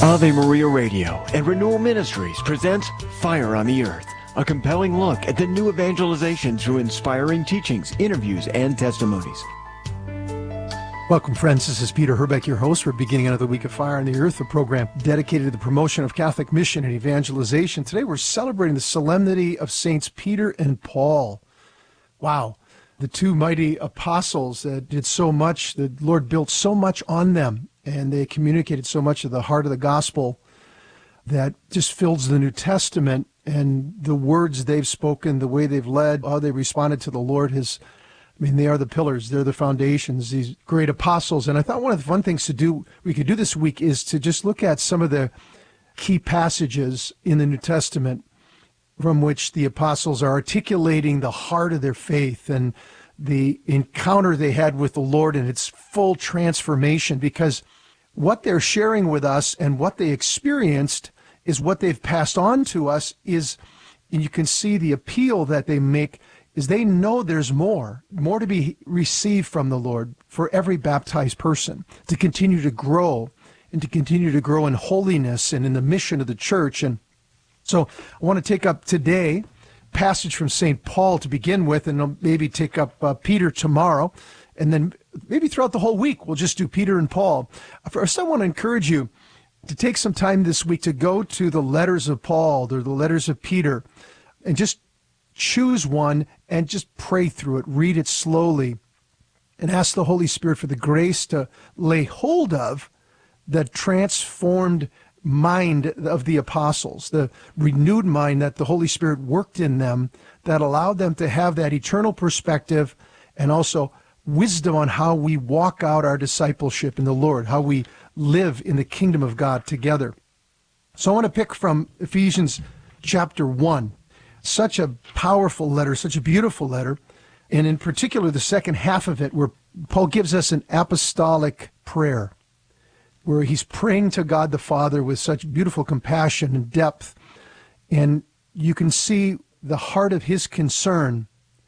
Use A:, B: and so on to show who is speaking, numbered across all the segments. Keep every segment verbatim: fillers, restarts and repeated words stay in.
A: Ave Maria Radio and Renewal Ministries presents Fire on the Earth, a compelling look at the new evangelization through inspiring teachings, interviews, and testimonies.
B: Welcome, friends. This is Peter Herbeck, your host. We're beginning another week of Fire on the Earth, a program dedicated to the promotion of Catholic mission and evangelization. Today, we're celebrating the solemnity of Saints Peter and Paul. Wow. The two mighty apostles that did so much. The Lord built so much on them, and they communicated so much of the heart of the gospel that just fills the New Testament. And the words they've spoken, the way they've led, how they responded to the Lord has, I mean, they are the pillars, they're the foundations, these great apostles. And I thought one of the fun things to do, we could do this week, is to just look at some of the key passages in the New Testament from which the apostles are articulating the heart of their faith and the encounter they had with the Lord and its full transformation, because what they're sharing with us and what they experienced is what they've passed on to us. Is, and you can see the appeal that they make, is they know there's more, more to be received from the Lord for every baptized person, to continue to grow and to continue to grow in holiness and in the mission of the church. And so I want to take up today a passage from Saint Paul to begin with, and I'll maybe take up uh, Peter tomorrow, and then maybe throughout the whole week we'll just do Peter and Paul. First, I want to encourage you to take some time this week to go to the letters of Paul or the letters of Peter and just choose one and just pray through it, read it slowly, and ask the Holy Spirit for the grace to lay hold of the transformed mind of the apostles, the renewed mind that the Holy Spirit worked in them that allowed them to have that eternal perspective and also wisdom on how we walk out our discipleship in the Lord, how we live in the kingdom of God together. So I want to pick from Ephesians chapter one. Such a powerful letter, such a beautiful letter, and in particular the second half of it, where Paul gives us an apostolic prayer, where he's praying to God the Father with such beautiful compassion and depth. And you can see the heart of his concern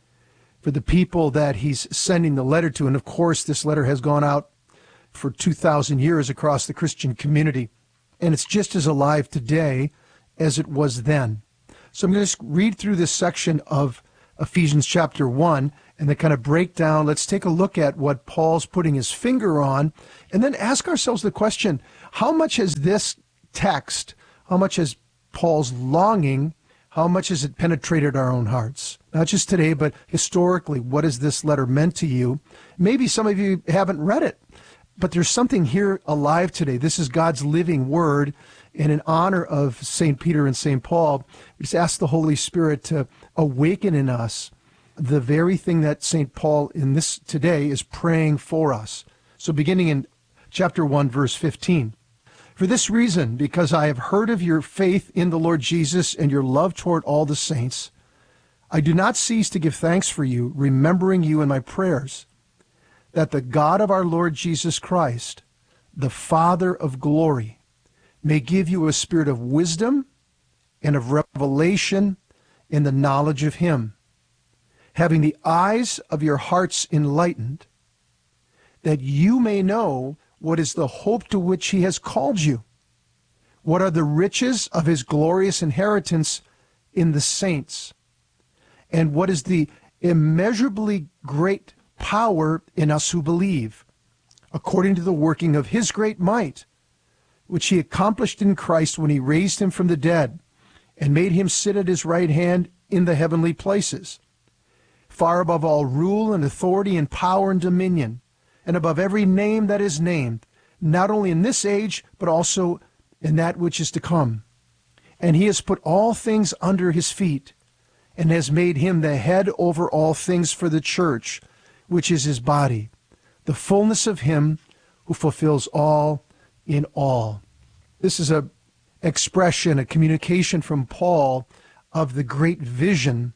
B: for the people that he's sending the letter to. And of course, this letter has gone out for two thousand years across the Christian community, and it's just as alive today as it was then. So I'm going to just read through this section of Ephesians chapter one and then kind of break down. Let's take a look at what Paul's putting his finger on, and then ask ourselves the question, how much has this text, how much has Paul's longing, how much has it penetrated our own hearts? Not just today, but historically, what has this letter meant to you? Maybe some of you haven't read it, but there's something here alive today. This is God's living word. And in honor of Saint Peter and Saint Paul, we just ask the Holy Spirit to awaken in us the very thing that Saint Paul in this today is praying for us. So beginning in chapter one, verse fifteen. For this reason, because I have heard of your faith in the Lord Jesus and your love toward all the saints, I do not cease to give thanks for you, remembering you in my prayers, that the God of our Lord Jesus Christ, the Father of glory, may give you a spirit of wisdom and of revelation in the knowledge of him, having the eyes of your hearts enlightened, that you may know what is the hope to which he has called you, what are the riches of his glorious inheritance in the saints, and what is the immeasurably great power in us who believe, according to the working of his great might, which he accomplished in Christ when he raised him from the dead and made him sit at his right hand in the heavenly places, far above all rule and authority and power and dominion, and above every name that is named, not only in this age, but also in that which is to come. And he has put all things under his feet, and has made him the head over all things for the church, which is his body, the fullness of him who fulfills all in all. This is a expression, a communication from Paul of the great vision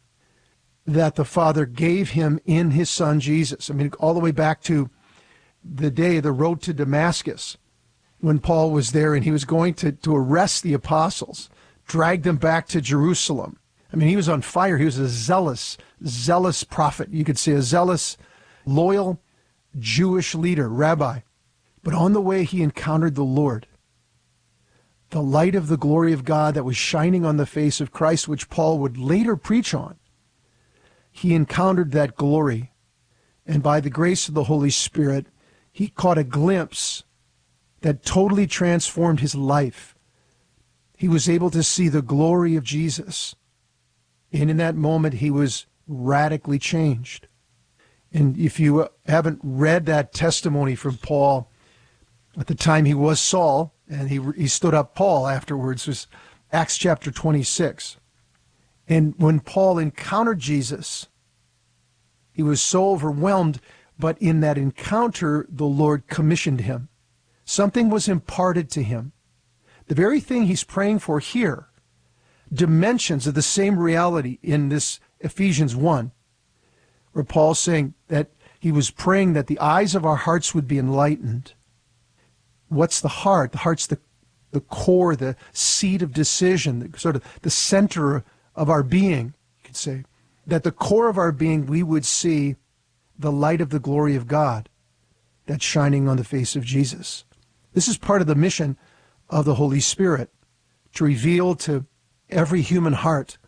B: that the Father gave him in his Son Jesus. I mean, all the way back to the day, the road to Damascus, when Paul was there and he was going to, to arrest the apostles, drag them back to Jerusalem. I mean, he was on fire. He was a zealous, zealous prophet. You could say a zealous, loyal Jewish leader, rabbi. But on the way, he encountered the Lord. the light of the glory of God that was shining on the face of Christ, which Paul would later preach on. He encountered that glory, and by the grace of the Holy Spirit, he caught a glimpse that totally transformed his life. He was able to see the glory of Jesus, and in that moment, he was radically changed. And if you haven't read that testimony from Paul, at the time he was Saul, and he he stood up Paul afterwards, was Acts chapter twenty-six. And when Paul encountered Jesus, he was so overwhelmed, but in that encounter, the Lord commissioned him. Something was imparted to him. The very thing he's praying for here, dimensions of the same reality in this Ephesians one, where Paul's saying that he was praying that the eyes of our hearts would be enlightened. What's the heart? The heart's the, the core, the seat of decision, the, sort of the center of our being, you could say. That the core of our being, we would see the light of the glory of God that's shining on the face of Jesus. This is part of the mission of the Holy Spirit, to reveal to every human heart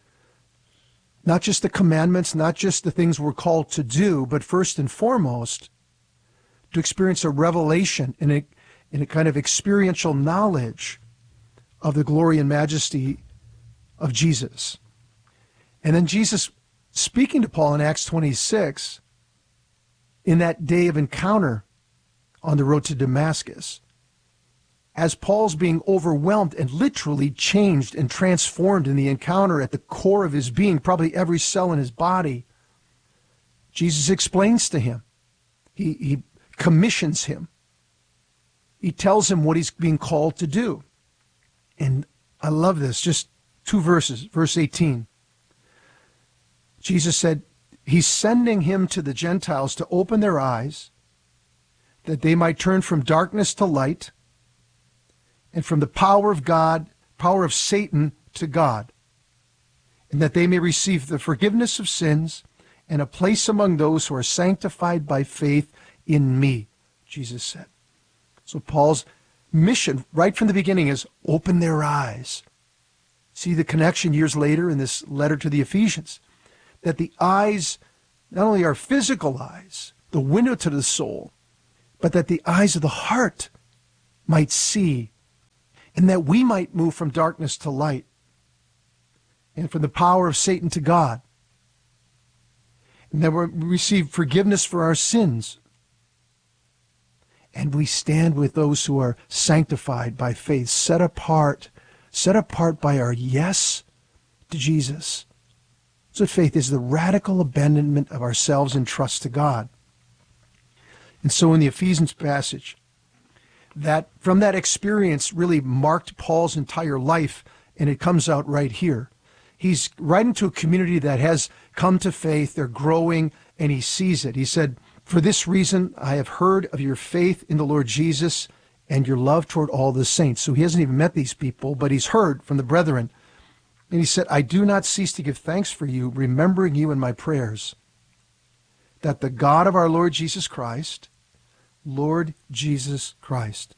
B: not just the commandments, not just the things we're called to do, but first and foremost, to experience a revelation and a, and a kind of experiential knowledge of the glory and majesty of Jesus. And then Jesus, speaking to Paul in Acts twenty-six, in that day of encounter on the road to Damascus, as Paul's being overwhelmed and literally changed and transformed in the encounter at the core of his being, probably every cell in his body, Jesus explains to him. He, he commissions him. He tells him what he's being called to do. And I love this, just two verses, verse eighteen. Jesus said, he's sending him to the Gentiles to open their eyes, that they might turn from darkness to light, and from the power of God, power of Satan to God, and that they may receive the forgiveness of sins and a place among those who are sanctified by faith in me, Jesus said. So Paul's mission right from the beginning is open their eyes. See the connection years later in this letter to the Ephesians, that the eyes not only are physical eyes, the window to the soul, but that the eyes of the heart might see, and that we might move from darkness to light and from the power of Satan to God, and that we receive forgiveness for our sins, and we stand with those who are sanctified by faith, set apart, set apart by our yes to Jesus. So faith is the radical abandonment of ourselves and trust to God. And so in the Ephesians passage, that from that experience really marked Paul's entire life, and it comes out right here. He's writing to a community that has come to faith, they're growing, and he sees it. He said, for this reason, I have heard of your faith in the Lord Jesus and your love toward all the saints. So he hasn't even met these people, but he's heard from the brethren. And he said, I do not cease to give thanks for you, remembering you in my prayers, that the God of our Lord Jesus Christ, Lord Jesus Christ.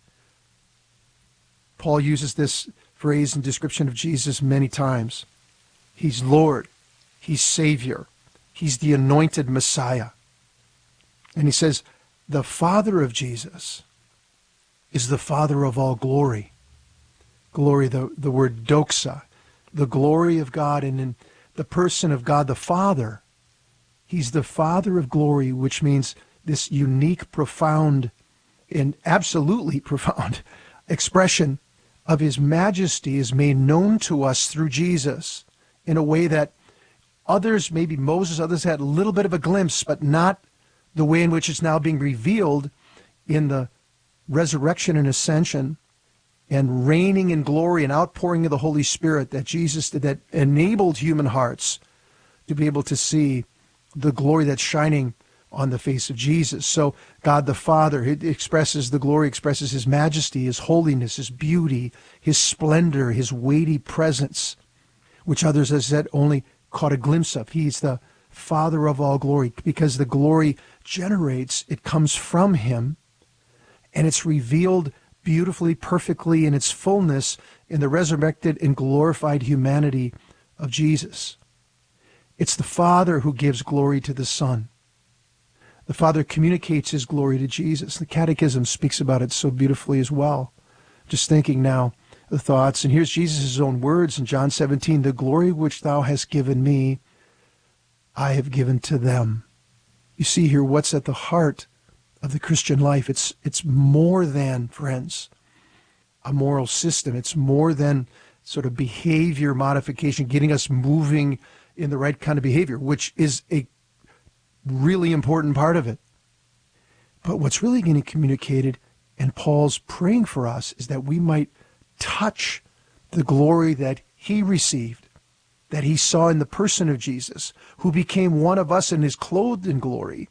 B: Paul uses this phrase in description of Jesus many times. He's Lord. He's Savior. He's the anointed Messiah. And he says, the Father of Jesus is the Father of all glory. Glory, the, the word doxa, the glory of God, and in the person of God the Father, he's the Father of glory, which means this unique, profound, and absolutely profound expression of his majesty is made known to us through Jesus in a way that others, maybe Moses, others had a little bit of a glimpse, but not the way in which it's now being revealed in the resurrection and ascension and reigning in glory and outpouring of the Holy Spirit that Jesus did, that enabled human hearts to be able to see the glory that's shining on the face of Jesus. So God the Father, it expresses the glory, expresses his majesty, his holiness, his beauty, his splendor, his weighty presence, which others, as I said, only caught a glimpse of. He's the Father of all glory, because the glory generates, it comes from him, and it's revealed beautifully, perfectly in its fullness in the resurrected and glorified humanity of Jesus. It's the Father who gives glory to the Son. The Father communicates his glory to Jesus. The Catechism speaks about it so beautifully as well. Just thinking now the thoughts, and here's Jesus' own words in John seventeen, the glory which thou hast given me, I have given to them. You see here what's at the heart of the Christian life. It's, it's more than, friends, a moral system. It's more than sort of behavior modification, getting us moving in the right kind of behavior, which is a really important part of it. But what's really getting communicated, and Paul's praying for us, is that we might touch the glory that he received, that he saw in the person of Jesus, who became one of us and is clothed in glory,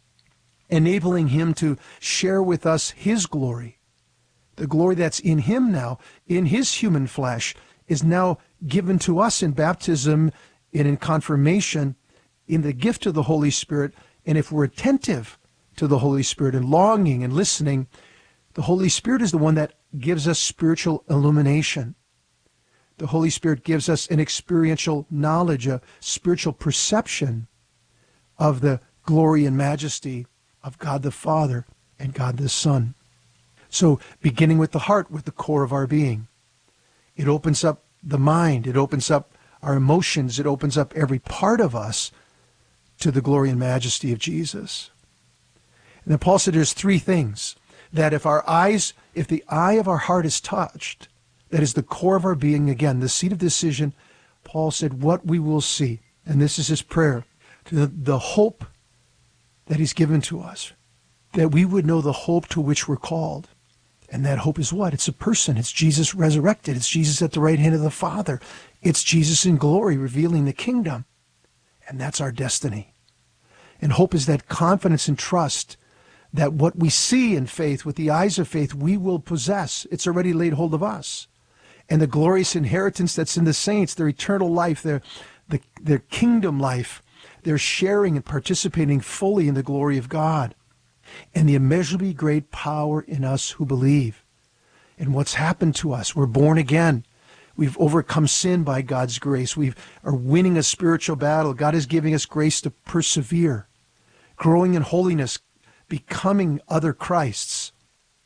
B: enabling him to share with us his glory. The glory that's in him now, in his human flesh, is now given to us in baptism and in confirmation, in the gift of the Holy Spirit. And if we're attentive to the Holy Spirit and longing and listening, the Holy Spirit is the one that gives us spiritual illumination. The Holy Spirit gives us an experiential knowledge, a spiritual perception of the glory and majesty of God the Father and God the Son. So beginning with the heart, with the core of our being, it opens up the mind, it opens up our emotions, it opens up every part of us to the glory and majesty of Jesus. And then Paul said there's three things that if our eyes, if the eye of our heart is touched, that is the core of our being, again, the seat of decision, Paul said what we will see, and this is his prayer, to the, the hope that he's given to us, that we would know the hope to which we're called. And that hope is what? It's a person. It's Jesus resurrected. It's Jesus at the right hand of the Father. It's Jesus in glory revealing the kingdom. And that's our destiny. And hope is that confidence and trust that what we see in faith, with the eyes of faith, we will possess. It's already laid hold of us. And the glorious inheritance that's in the saints, their eternal life, their, the, their kingdom life, they're sharing and participating fully in the glory of God. And the immeasurably great power in us who believe. And what's happened to us, we're born again. We've overcome sin by God's grace. We are winning a spiritual battle. God is giving us grace to persevere, growing in holiness, becoming other Christs.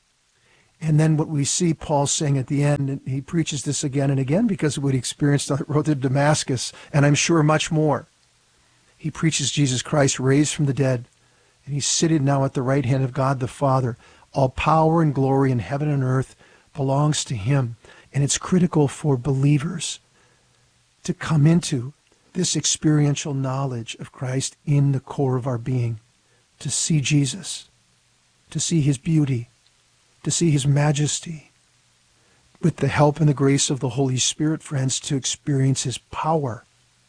B: And then what we see Paul saying at the end, and he preaches this again and again because of what he experienced on the road to Damascus, and I'm sure much more. He preaches Jesus Christ raised from the dead, and he's seated now at the right hand of God the Father. All power and glory in heaven and earth belongs to him. And it's critical for believers to come into this experiential knowledge of Christ in the core of our being, to see Jesus, to see his beauty, to see his majesty, with the help and the grace of the Holy Spirit, friends, to experience his power,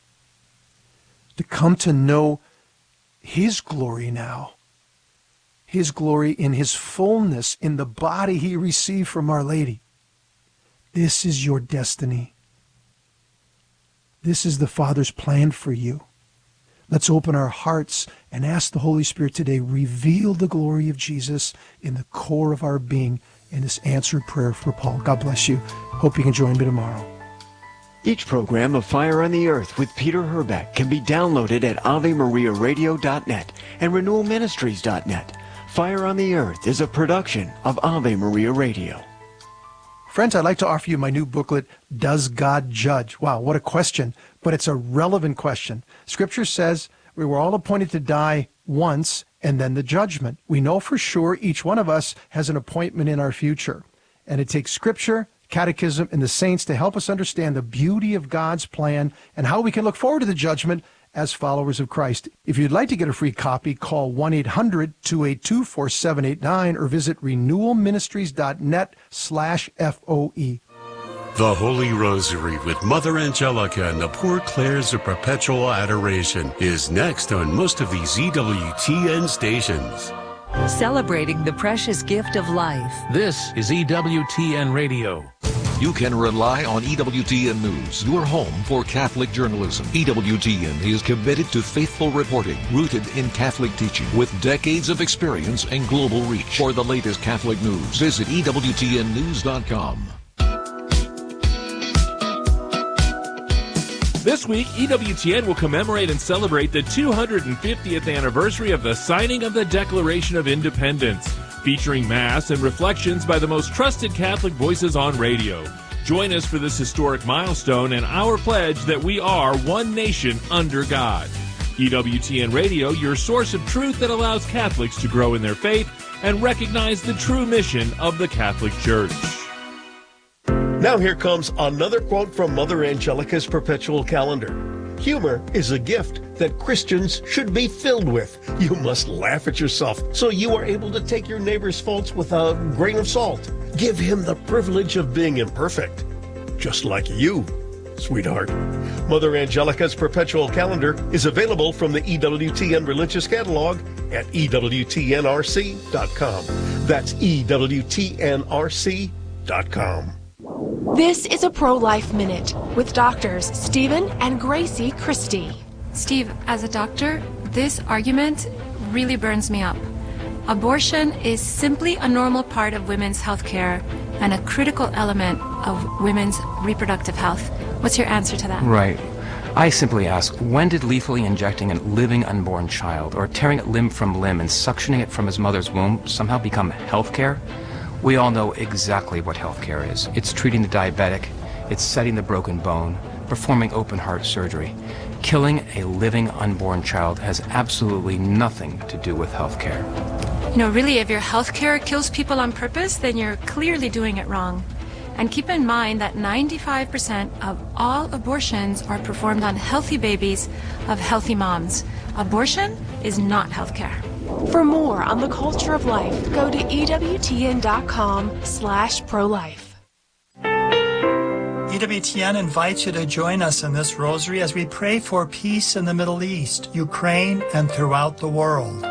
B: to come to know his glory now, his glory in his fullness, in the body he received from Our Lady. This is your destiny. This is the Father's plan for you. Let's open our hearts and ask the Holy Spirit today, reveal the glory of Jesus in the core of our being in this answered prayer for Paul. God bless you. Hope you can join me tomorrow.
A: Each program of Fire on the Earth with Peter Herbeck can be downloaded at ave maria radio dot net and renewal ministries dot net. Fire on the Earth is a production of Ave Maria Radio.
B: Friends, I'd like to offer you my new booklet, Does God Judge? Wow, what a question, but it's a relevant question. Scripture says we were all appointed to die once and then the judgment. We know for sure each one of us has an appointment in our future. And it takes Scripture, Catechism, and the saints to help us understand the beauty of God's plan and how we can look forward to the judgment as followers of Christ. If you'd like to get a free copy, call one eight hundred two eight two four seven eight nine or visit renewal ministries dot net slash F O E.
C: The Holy Rosary with Mother Angelica and the Poor Clares of Perpetual Adoration is next on most of these E W T N stations.
D: Celebrating the precious gift of life.
E: This is E W T N Radio.
D: You can rely on E W T N News, your home for Catholic journalism. E W T N is committed to faithful reporting, rooted in Catholic teaching, with decades of experience and global reach. For the latest Catholic news, visit E W T N news dot com.
E: This week, E W T N will commemorate and celebrate the two hundred fiftieth anniversary of the signing of the Declaration of Independence, featuring Mass and reflections by the most trusted Catholic voices on radio. Join us for this historic milestone and our pledge that we are one nation under God. E W T N Radio, your source of truth that allows Catholics to grow in their faith and recognize the true mission of the Catholic Church.
F: Now here comes another quote from Mother Angelica's perpetual calendar. Humor is a gift that Christians should be filled with. You must laugh at yourself so you are able to take your neighbor's faults with a grain of salt. Give him the privilege of being imperfect, just like you, sweetheart. Mother Angelica's perpetual calendar is available from the E W T N Religious Catalog at E W T N R C dot com. That's E W T N R C dot com.
G: This is a Pro-Life Minute with doctors Stephen and Gracie Christie.
H: Steve, as a doctor, this argument really burns me up. Abortion is simply a normal part of women's health care and a critical element of women's reproductive health. What's your answer to that?
I: Right. I simply ask, when did lethally injecting a living unborn child or tearing it limb from limb and suctioning it from his mother's womb somehow become health care? We all know exactly what healthcare is. It's treating the diabetic, it's setting the broken bone, performing open heart surgery. Killing a living unborn child has absolutely nothing to do with healthcare.
H: You know, really, if your healthcare kills people on purpose, then you're clearly doing it wrong. And keep in mind that ninety-five percent of all abortions are performed on healthy babies of healthy moms. Abortion is not healthcare.
G: For more on the culture of life, go to E W T N dot com slash pro-life.
J: E W T N invites you to join us in this rosary as we pray for peace in the Middle East, Ukraine, and throughout the world.